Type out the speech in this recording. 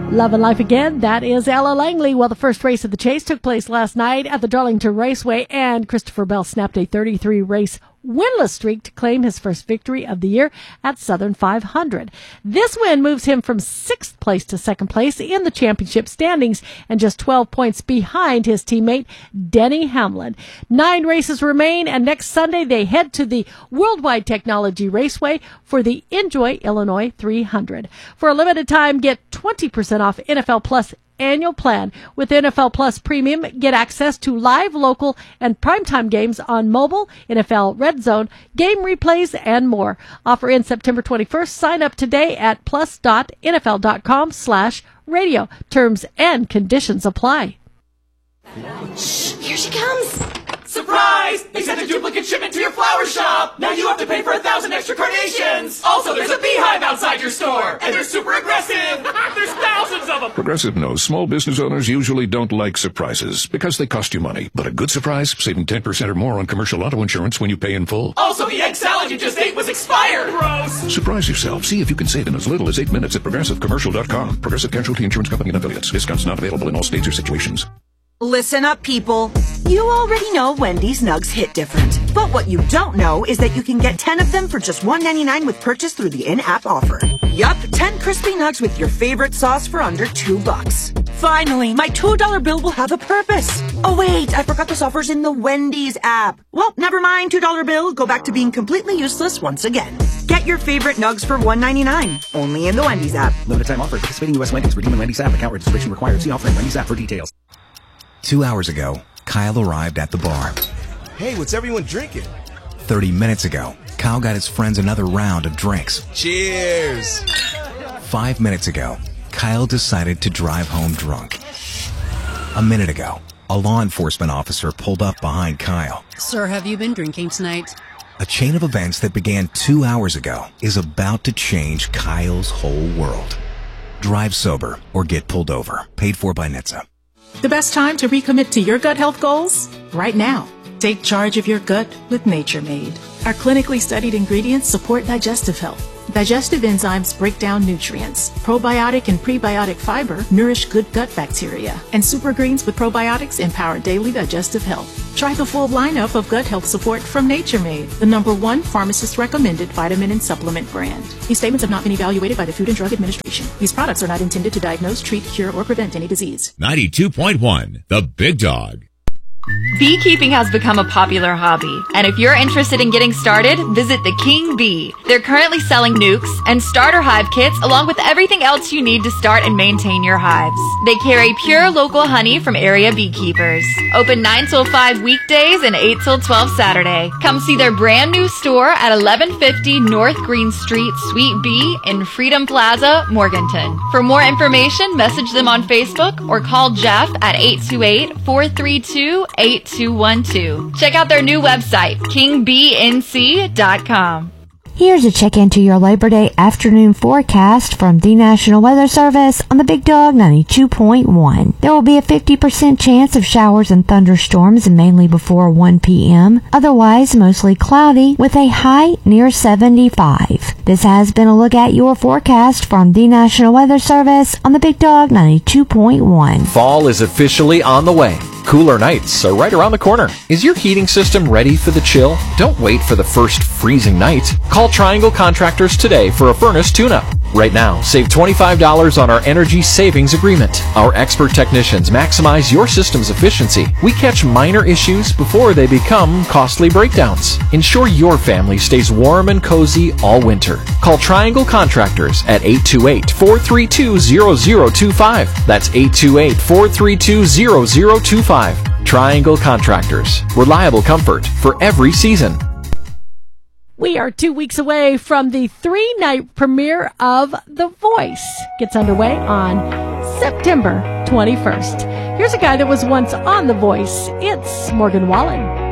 Love and Life Again, that is Ella Langley. Well, the first race of the chase took place last night at the Darlington Raceway, and Christopher Bell snapped a 33-race winless streak to claim his first victory of the year at Southern 500. This win moves him from 6th place to 2nd place in the championship standings and just 12 points behind his teammate Denny Hamlin. 9 races remain, and next Sunday they head to the Worldwide Technology Raceway for the Enjoy Illinois 300. For a limited time, get 20% off NFL Plus annual plan. With NFL Plus Premium, get access to live, local, and primetime games on mobile, NFL Red Zone, game replays, and more. Offer ends September 21st. Sign up today at plus.nfl.com/radio. Terms and conditions apply. Shh, here she comes. Surprise! They sent a duplicate shipment to your flower shop! Now you have to pay for 1,000 extra carnations! Also, there's a beehive outside your store! And they're super aggressive! There's thousands of them! Progressive knows small business owners usually don't like surprises because they cost you money. But a good surprise, saving 10% or more on commercial auto insurance when you pay in full. Also, the egg salad you just ate was expired! Gross! Surprise yourself. See if you can save in as little as 8 minutes at progressivecommercial.com. Progressive Casualty Insurance Company and Affiliates. Discounts not available in all states or situations. Listen up, people. You already know Wendy's Nugs hit different. But what you don't know is that you can get 10 of them for just $1.99 with purchase through the in-app offer. Yup, 10 crispy nugs with your favorite sauce for under $2. Finally, my $2 bill will have a purpose. Oh wait, I forgot this offer's in the Wendy's app. Well, never mind, $2 bill. Go back to being completely useless once again. Get your favorite nugs for $1.99. Only in the Wendy's app. Limited time offer. Participating U.S. Wendy's. Redeem in Wendy's app. Account registration required. See offer in Wendy's app for details. 2 hours ago, Kyle arrived at the bar. Hey, what's everyone drinking? 30 minutes ago, Kyle got his friends another round of drinks. Cheers! 5 minutes ago, Kyle decided to drive home drunk. A minute ago, a law enforcement officer pulled up behind Kyle. Sir, have you been drinking tonight? A chain of events that began 2 hours ago is about to change Kyle's whole world. Drive sober or get pulled over. Paid for by NHTSA. The best time to recommit to your gut health goals? Right now. Take charge of your gut with Nature Made. Our clinically studied ingredients support digestive health. Digestive enzymes break down nutrients. Probiotic and prebiotic fiber nourish good gut bacteria. And super greens with probiotics empower daily digestive health. Try the full lineup of gut health support from Nature Made, the #1 pharmacist-recommended vitamin and supplement brand. These statements have not been evaluated by the Food and Drug Administration. These products are not intended to diagnose, treat, cure, or prevent any disease. 92.1, The Big Dog. Beekeeping has become a popular hobby, and if you're interested in getting started, visit the King Bee. They're currently selling nukes and starter hive kits along with everything else you need to start and maintain your hives. They carry pure local honey from area beekeepers. Open 9 till 5 weekdays and 8 till 12 Saturday. Come see their brand new store at 1150 North Green Street, Suite B in Freedom Plaza, Morganton. For more information, message them on Facebook or call Jeff at 828-432-8212. Check out their new website, kingbnc.com. Here's a check into your Labor Day afternoon forecast from the National Weather Service on the Big Dog 92.1. There will be a 50% chance of showers and thunderstorms mainly before 1 p.m. Otherwise, mostly cloudy with a high near 75. This has been a look at your forecast from the National Weather Service on the Big Dog 92.1. Fall is officially on the way. Cooler nights are right around the corner. Is your heating system ready for the chill? Don't wait for the first freezing night. Call Triangle Contractors today for a furnace tune-up. Right now, save $25 on our energy savings agreement. Our expert technicians maximize your system's efficiency. We catch minor issues before they become costly breakdowns. Ensure your family stays warm and cozy all winter. Call Triangle Contractors at 828-432-0025. That's 828-432-0025. Triangle Contractors. Reliable comfort for every season. We are 2 weeks away from the 3-night premiere of The Voice. Gets underway on September 21st. Here's a guy that was once on The Voice. It's Morgan Wallen.